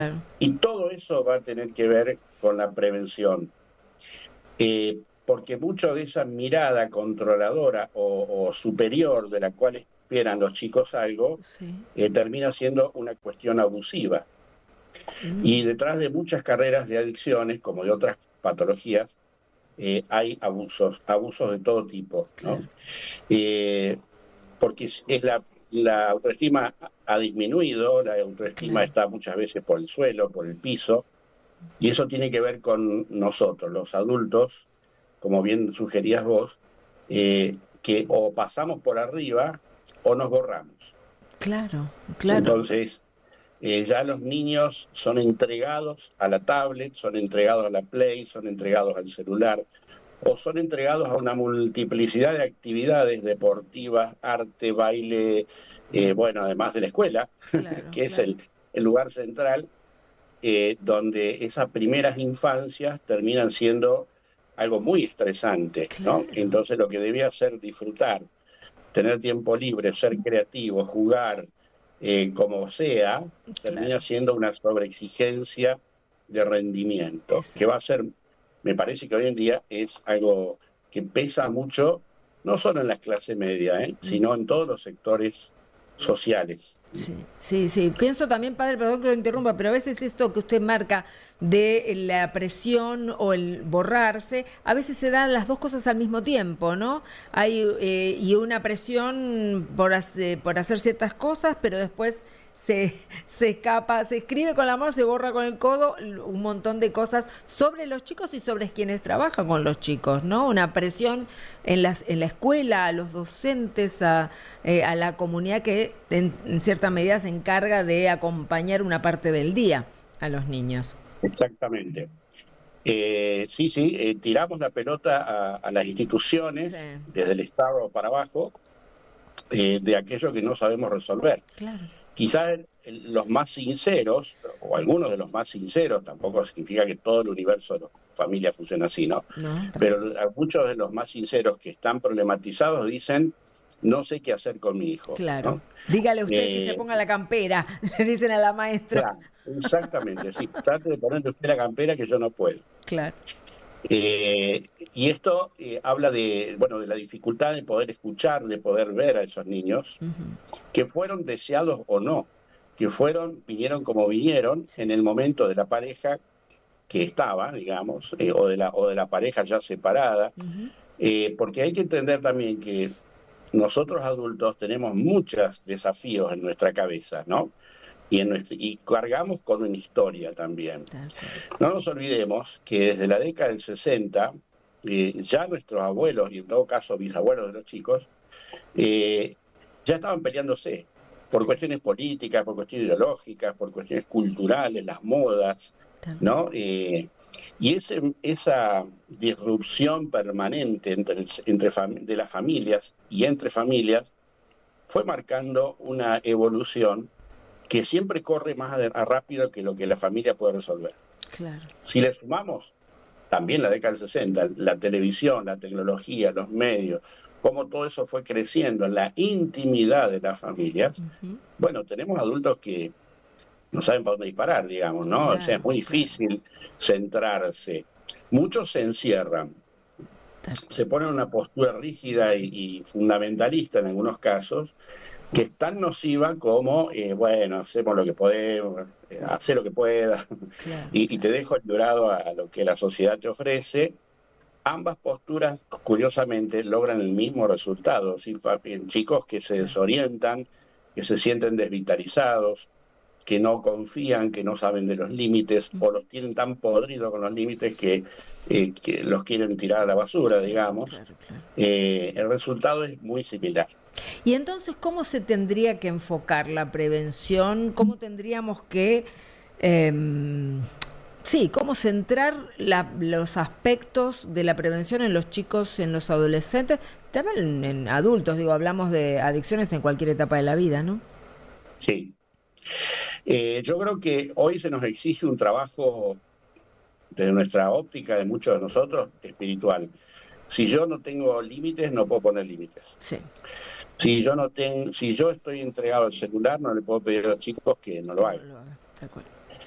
Y todo eso va a tener que ver con la prevención, porque mucho de esa mirada controladora o superior de la cual esperan los chicos algo, Sí. termina siendo una cuestión abusiva. Mm, Y detrás de muchas carreras de adicciones, como de otras patologías, hay abusos de todo tipo, ¿no? claro, Eh, porque la autoestima ha disminuido, la autoestima claro. está muchas veces por el suelo, por el piso, y eso tiene que ver con nosotros, los adultos, como bien sugerías vos, que o pasamos por arriba o nos borramos. Claro, claro. Entonces, ya los niños son entregados a la tablet, son entregados a la Play, son entregados al celular, o son entregados a una multiplicidad de actividades deportivas, arte, baile, bueno, además de la escuela, Claro, que es claro. el lugar central, donde esas primeras infancias terminan siendo algo muy estresante, ¿no? Claro, Entonces lo que debía ser disfrutar, tener tiempo libre, ser creativo, jugar, como sea, termina claro. siendo una sobreexigencia de rendimiento, que va a Exacto. ser, me parece que hoy en día es algo que pesa mucho, no solo en la clase media, sino en todos los sectores sociales. Sí, sí, sí. Pienso también, padre, perdón que lo interrumpa, pero a veces esto que usted marca de la presión o el borrarse, a veces se dan las dos cosas al mismo tiempo, ¿no? Hay y una presión por hacer ciertas cosas, pero después se escapa, se escribe con la mano, se borra con el codo, un montón de cosas sobre los chicos y sobre quienes trabajan con los chicos, ¿no? Una presión en la escuela, a los docentes, a la comunidad que en cierta medida se encarga de acompañar una parte del día a los niños. Exactamente. Sí, sí, tiramos la pelota a las Sí, instituciones, desde el Estado para abajo, de aquello que no sabemos resolver. claro. Quizás los más sinceros, o algunos de los más sinceros, tampoco significa que todo el universo de las familias funcione así, ¿no? No, Pero tampoco. muchos de los más sinceros que están problematizados dicen, no sé qué hacer con mi hijo, Claro. ¿no? Dígale usted que se Eh, ponga la campera, le dicen a la maestra. claro, exactamente, sí, trate de ponerle usted la campera que yo no puedo. Claro. Y esto habla de, bueno, de la dificultad de poder escuchar, de poder ver a esos niños, Ujú. que fueron deseados o no, que vinieron como vinieron Sí. en el momento de la pareja que estaba, digamos, o de la pareja ya separada, Ujú. porque hay que entender también que nosotros adultos tenemos muchos desafíos en nuestra cabeza, ¿no? Y cargamos con una historia también. Tal cual. No nos olvidemos que desde la década del 60, ya nuestros abuelos, y en todo caso bisabuelos de los chicos, eh, ya estaban peleándose por cuestiones políticas, por cuestiones ideológicas, por cuestiones culturales, las modas, Tal cual. ¿no? Y esa disrupción permanente de las familias y entre familias fue marcando una evolución que siempre corre más rápido que lo que la familia puede resolver. Claro. Si le sumamos también la década del 60, la televisión, la tecnología, los medios, cómo todo eso fue creciendo en la intimidad de las familias, Ujú. bueno, tenemos adultos que no saben para dónde disparar, digamos, ¿no? O sea, es Claro, muy claro. difícil centrarse. Muchos se encierran, Tal cual. se ponen en una postura rígida y fundamentalista en algunos casos, que es tan nociva como, bueno, hacemos lo que podemos, hacer lo que pueda, Claro, y te claro. dejo librado a lo que la sociedad te ofrece. Ambas posturas, curiosamente, logran el mismo resultado. ¿Sí? Chicos que se Claro. desorientan, que se sienten desvitalizados, que no confían, que no saben de los límites, o los tienen tan podridos con los límites que los quieren tirar a la basura, Claro, digamos. claro, claro. El resultado es muy similar. Y entonces, ¿cómo se tendría que enfocar la prevención? ¿Cómo tendríamos que, sí, cómo centrar los aspectos de la prevención en los chicos, en los adolescentes, también en adultos? Digo, hablamos de adicciones en cualquier etapa de la vida, ¿no? Sí. Yo creo que hoy se nos exige un trabajo desde nuestra óptica de muchos de nosotros espiritual. Si yo no tengo límites, no puedo poner límites. Sí, Si yo estoy entregado al celular, no le puedo pedir a los chicos que no que lo no hagan. lo haga, tal cual.